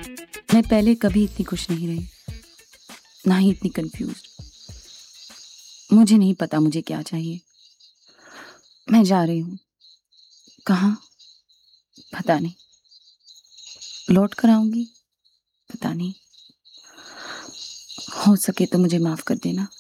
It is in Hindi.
मैं पहले कभी इतनी खुश नहीं रही, ना ही इतनी कंफ्यूज्ड। मुझे नहीं पता मुझे क्या चाहिए। मैं जा रही हूँ। कहाँ? पता नहीं। लौट कर आऊंगी? पता नहीं। हो सके तो मुझे माफ कर देना।